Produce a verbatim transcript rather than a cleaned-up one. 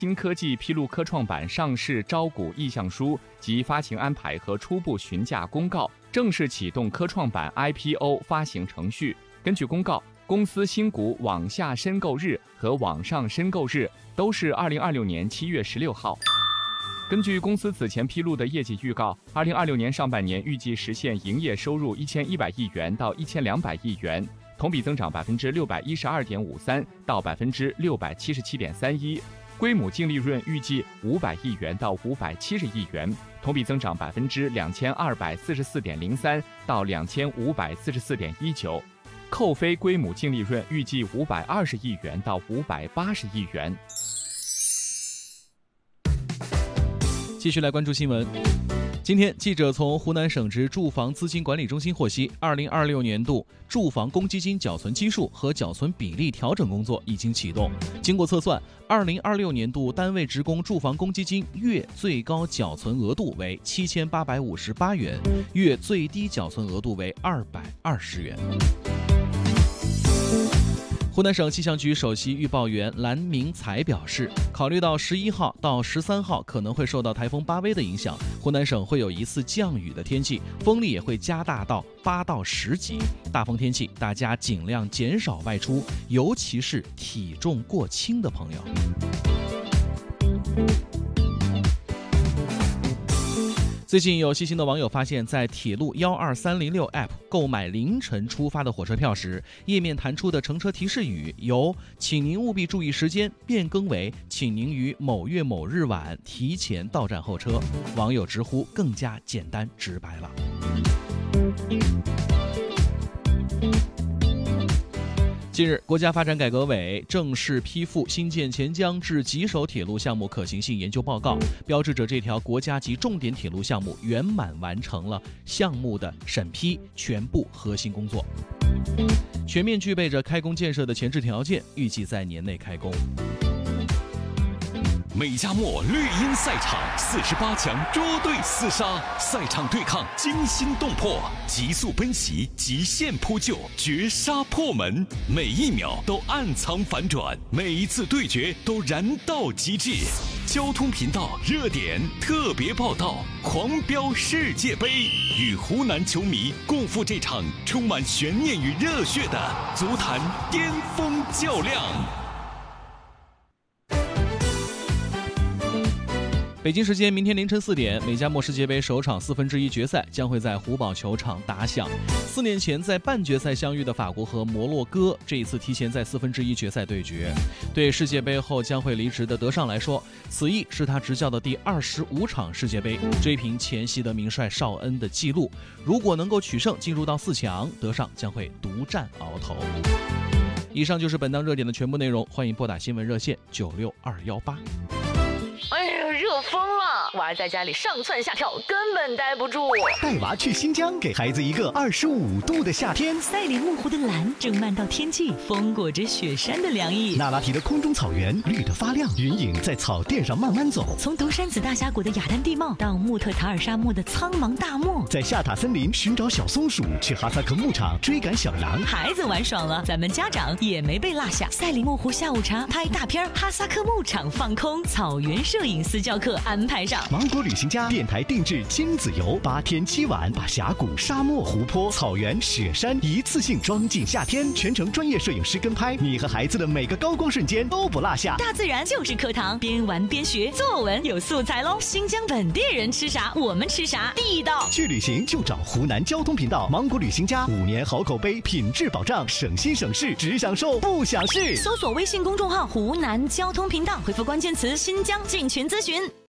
新科技披露科创板上市招股意向书及发行安排和初步询价公告，正式启动科创板 I P O 发行程序。根据公告，公司新股网下申购日和网上申购日都是二零二六年七月十六号。根据公司此前披露的业绩预告，二零二六年上半年预计实现营业收入一千一百亿元到一千两百亿元，同比增长百分之六百一十二点五三到百分之六百七十七点三一。归母净利润预计五百亿元到五百七十亿元，同比增长百分之两千二百四十四点零三到两千五百四十四点一九，扣非归母净利润预计五百二十亿元到五百八十亿元。 继续来关注新闻。今天，记者从湖南省直住房资金管理中心获悉，二零二六年度住房公积金缴存基数和缴存比例调整工作已经启动。经过测算，二零二六年度单位职工住房公积金月最高缴存额度为七千八百五十八元，月最低缴存额度为二百二十元。湖南省气象局首席预报员蓝明才表示，考虑到十一号到十三号可能会受到台风巴威的影响，湖南省会有一次降雨的天气，风力也会加大到八到十级。大风天气，大家尽量减少外出，尤其是体重过轻的朋友。最近有细心的网友发现，在铁路一二三零六 App 购买凌晨出发的火车票时，页面弹出的乘车提示语由“请您务必注意时间”变更为“请您于某月某日晚提前到站候车”。网友直呼更加简单直白了。近日，国家发展改革委正式批复新建黔江至吉首铁路项目可行性研究报告，标志着这条国家级重点铁路项目圆满完成了项目的审批全部核心工作，全面具备着开工建设的前置条件，预计在年内开工。 美加墨绿茵赛场四十八强捉对厮杀，赛场对抗惊心动魄，急速奔袭，极限扑救，绝杀破门，每一秒都暗藏反转，每一次对决都燃到极致。交通频道热点特别报道，狂飙世界杯，与湖南球迷共赴这场充满悬念与热血的足坛巅峰较量。 北京时间明天凌晨四点，美加墨世界杯首场四分之一决赛将会在湖宝球场打响。四年前在半决赛相遇的法国和摩洛哥，这一次提前在四分之一决赛对决。对世界杯后将会离职的德尚来说，此役是他执教的第二十五场世界杯，追平前西德名帅绍恩的纪录。如果能够取胜进入到四强，德尚将会独占鳌头。以上就是本档热点的全部内容，欢迎拨打新闻热线九六二幺八。 哎呀，热疯了！娃在家里上蹿下跳，根本待不住。 带娃去新疆，给孩子一个二十五度的夏天。 赛里木湖的蓝正漫到天际，风裹着雪山的凉意。 那拉提的空中草原绿得发亮，云影在草甸上慢慢走。 从独山子大峡谷的雅丹地貌到穆特塔尔沙漠的苍茫大漠， 在夏塔森林寻找小松鼠，去哈萨克牧场追赶小羊。 孩子玩爽了，咱们家长也没被落下。赛里木湖下午茶拍大片，哈萨克牧场放空，草原摄影私教课安排上。 芒果旅行家电台定制亲子游，八天七晚，把峡谷、沙漠、湖泊、草原、雪山一次性装进夏天，全程专业摄影师跟拍，你和孩子的每个高光瞬间都不落下。 大自然就是课堂，边玩边学，作文有素材喽。新疆本地人吃啥，我们吃啥，地道。 去旅行就找湖南交通频道，芒果旅行家五年好口碑，品质保障，省心省事，只享受不享事。 搜索微信公众号湖南交通频道，回复关键词新疆进群咨询。